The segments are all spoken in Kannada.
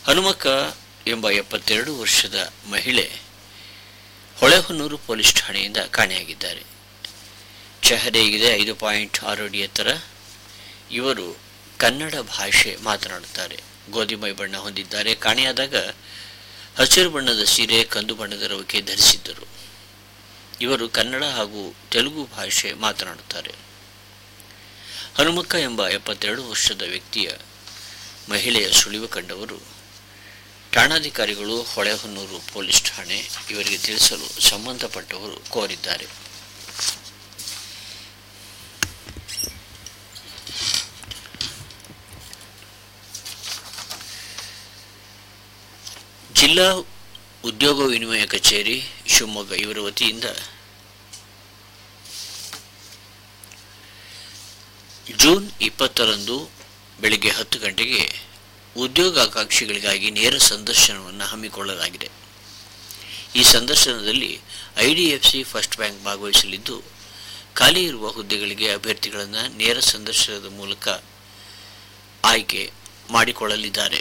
ಹನುಮಕ್ಕ ಎಂಬ 72 ವರ್ಷದ ಮಹಿಳೆ ಹೊಳೆಹೊನ್ನೂರು ಪೊಲೀಸ್ ಠಾಣೆಯಿಂದ ಕಾಣೆಯಾಗಿದ್ದಾರೆ. ಚೆಹರೆಗಿದೆ 5.6 ಅಡಿ ಎತ್ತರ. ಇವರು ಕನ್ನಡ ಭಾಷೆ ಮಾತನಾಡುತ್ತಾರೆ. ಗೋಧಿ ಮೈ ಬಣ್ಣ ಹೊಂದಿದ್ದಾರೆ. ಕಾಣೆಯಾದಾಗ ಹಸಿರು ಬಣ್ಣದ ಸೀರೆ, ಕಂದು ಬಣ್ಣದ ರವಿಕೆ ಧರಿಸಿದ್ದರು. ಇವರು ಕನ್ನಡ ಹಾಗೂ ತೆಲುಗು ಭಾಷೆ ಮಾತನಾಡುತ್ತಾರೆ. ಹನುಮಕ್ಕ ಎಂಬ 72 ವರ್ಷದ ವ್ಯಕ್ತಿಯ ಮಹಿಳೆಯ ಸುಳಿವು ಕಂಡವರು ಠಾಣಾಧಿಕಾರಿಗಳು ಹೊಳೆಹೊನ್ನೂರು ಪೊಲೀಸ್ ಠಾಣೆ ಇವರಿಗೆ ತಿಳಿಸಲು ಸಂಬಂಧಪಟ್ಟವರು ಕೋರಿದ್ದಾರೆ. ಜಿಲ್ಲಾ ಉದ್ಯೋಗ ವಿನಿಮಯ ಕಚೇರಿ ಶಿವಮೊಗ್ಗ ಇವರ ವತಿಯಿಂದ ಜೂನ್ 20ರಂದು ಬೆಳಿಗ್ಗೆ 10 ಗಂಟೆಗೆ ಉದ್ಯೋಗಾಕಾಂಕ್ಷಿಗಳಿಗಾಗಿ ನೇರ ಸಂದರ್ಶನವನ್ನು ಹಮ್ಮಿಕೊಳ್ಳಲಾಗಿದೆ. ಈ ಸಂದರ್ಶನದಲ್ಲಿ IDFC ಫಸ್ಟ್ ಬ್ಯಾಂಕ್ ಭಾಗವಹಿಸಲಿದ್ದು, ಖಾಲಿ ಇರುವ ಹುದ್ದೆಗಳಿಗೆ ಅಭ್ಯರ್ಥಿಗಳನ್ನು ನೇರ ಸಂದರ್ಶನದ ಮೂಲಕ ಆಯ್ಕೆ ಮಾಡಿಕೊಳ್ಳಲಿದ್ದಾರೆ.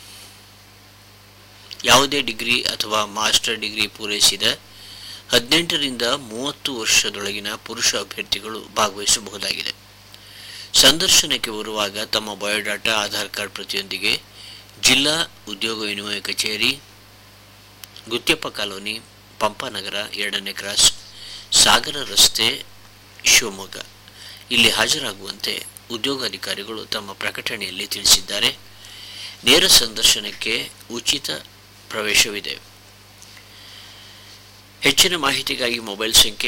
ಯಾವುದೇ ಡಿಗ್ರಿ ಅಥವಾ ಮಾಸ್ಟರ್ ಡಿಗ್ರಿ ಪೂರೈಸಿದ 18ರಿಂದ 30 ವರ್ಷದೊಳಗಿನ ಪುರುಷ ಅಭ್ಯರ್ಥಿಗಳು ಭಾಗವಹಿಸಬಹುದಾಗಿದೆ. ಸಂದರ್ಶನಕ್ಕೆ ಬರುವಾಗ ತಮ್ಮ ಬಯೋಡಾಟಾ, ಆಧಾರ್ ಕಾರ್ಡ್ ಪ್ರತಿಯೊಂದಿಗೆ ಜಿಲ್ಲಾ ಉದ್ಯೋಗ ವಿನಿಮಯ ಕಚೇರಿ, ಗುತ್ಯಪ್ಪ ಕಾಲೋನಿ, ಪಂಪಾನಗರ, 2ನೇ ಕ್ರಾಸ್, ಸಾಗರ ರಸ್ತೆ, ಶಿವಮೊಗ್ಗ ಇಲ್ಲಿ ಹಾಜರಾಗುವಂತೆ ಉದ್ಯೋಗಾಧಿಕಾರಿಗಳು ತಮ್ಮ ಪ್ರಕಟಣೆಯಲ್ಲಿ ತಿಳಿಸಿದ್ದಾರೆ. ನೇರ ಸಂದರ್ಶನಕ್ಕೆ ಉಚಿತ ಪ್ರವೇಶವಿದೆ. ಹೆಚ್ಚಿನ ಮಾಹಿತಿಗಾಗಿ ಮೊಬೈಲ್ ಸಂಖ್ಯೆ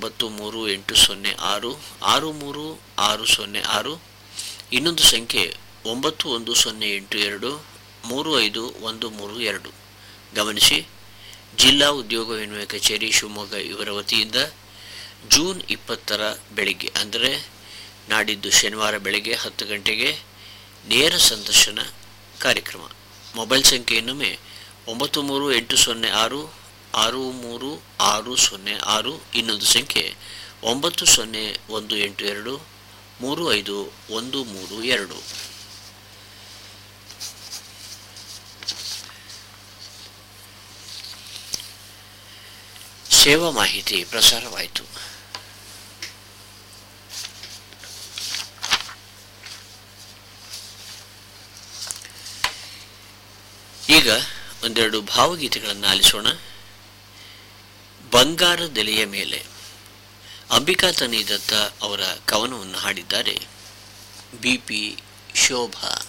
9380663606, ಇನ್ನೊಂದು ಸಂಖ್ಯೆ 9108235132. ಗಮನಿಸಿ, ಜಿಲ್ಲಾ ಉದ್ಯೋಗ ವಿನಿಮಯ ಕಚೇರಿ ಶಿವಮೊಗ್ಗ ಇವರ ವತಿಯಿಂದ ಜೂನ್ 20ರ ಬೆಳಿಗ್ಗೆ, ಅಂದರೆ ನಾಡಿದ್ದು ಶನಿವಾರ ಬೆಳಗ್ಗೆ 10 ಗಂಟೆಗೆ ನೇರ ಸಂದರ್ಶನ ಕಾರ್ಯಕ್ರಮ. ಮೊಬೈಲ್ ಸಂಖ್ಯೆ ಇನ್ನೊಮ್ಮೆ 9380663606, ಇನ್ನೊಂದು ಸಂಖ್ಯೆ 9018235132. ಸೇವಾ ಮಾಹಿತಿ ಪ್ರಸಾರವಾಯಿತು. ಈಗ ಒಂದೆರಡು ಭಾವಗೀತೆಗಳನ್ನು ಆಲಿಸೋಣ. ಬಂಗಾರದೆಲೆಯ ಮೇಲೆ ಅಂಬಿಕಾ ತನಿದತ್ತ ಅವರ ಕವನವನ್ನು ಹಾಡಿದ್ದಾರೆ BP ಶೋಭಾ.